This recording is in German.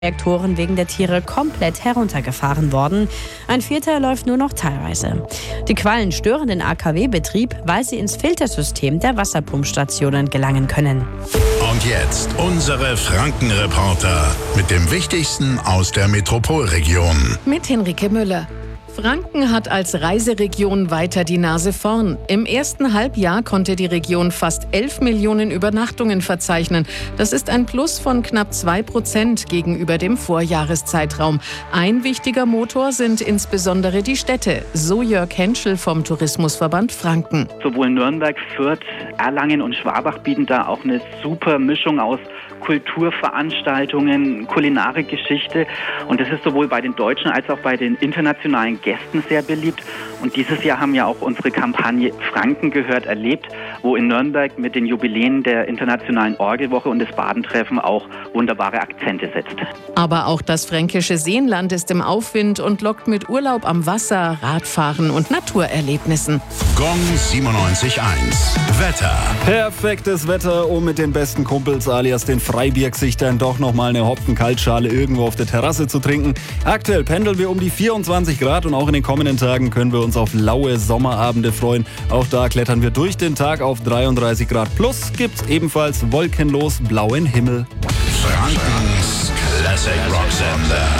Reaktoren wegen der Tiere komplett heruntergefahren worden. Ein vierter läuft nur noch teilweise. Die Quallen stören den AKW-Betrieb, weil sie ins Filtersystem der Wasserpumpstationen gelangen können. Und jetzt unsere Franken-Reporter mit dem Wichtigsten aus der Metropolregion. Mit Henrike Müller. Franken hat als Reiseregion weiter die Nase vorn. Im ersten Halbjahr konnte die Region fast 11 Millionen Übernachtungen verzeichnen. Das ist ein Plus von knapp 2% gegenüber dem Vorjahreszeitraum. Ein wichtiger Motor sind insbesondere die Städte, so Jörg Henschel vom Tourismusverband Franken. Sowohl Nürnberg, Fürth, Erlangen und Schwabach bieten da auch eine super Mischung aus Kulturveranstaltungen, Kulinarikgeschichte. Und das ist sowohl bei den deutschen als auch bei den internationalen Gästen sehr beliebt. Und dieses Jahr haben ja auch unsere Kampagne Franken gehört erlebt, wo in Nürnberg mit den Jubiläen der Internationalen Orgelwoche und des Badentreffen auch wunderbare Akzente setzt. Aber auch das fränkische Seenland ist im Aufwind und lockt mit Urlaub am Wasser, Radfahren und Naturerlebnissen. Gong 97.1 Wetter. Perfektes Wetter, um mit den besten Kumpels alias den Freibiergesichtern doch nochmal eine Hopfen-Kaltschale irgendwo auf der Terrasse zu trinken. Aktuell pendeln wir um die 24 Grad und auch in den kommenden Tagen können wir uns auf laue Sommerabende freuen. Auch da klettern wir durch den Tag auf 33 Grad plus. Gibt's ebenfalls wolkenlos blauen Himmel. Frankens Classic Rock Sender.